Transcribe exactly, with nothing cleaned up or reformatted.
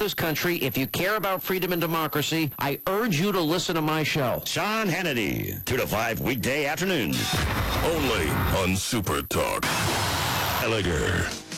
this country, if you care about freedom and democracy, I urge you to listen to my show. Sean Hannity, two to five weekday afternoons. Only on Super Talk. Gallagher.